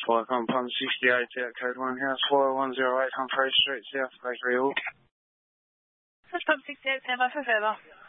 Welcome, Pond 68, code 1 house, 4108 Humphrey Street, South Bakery Hall. Pump 68, stand by for further.